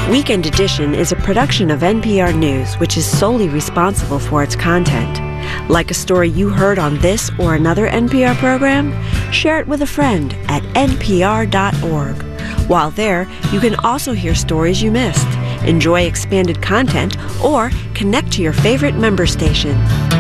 Weekend Edition is a production of NPR News, which is solely responsible for its content. Like a story you heard on this or another NPR program? Share it with a friend at npr.org. While there, you can also hear stories you missed, enjoy expanded content, or connect to your favorite member station.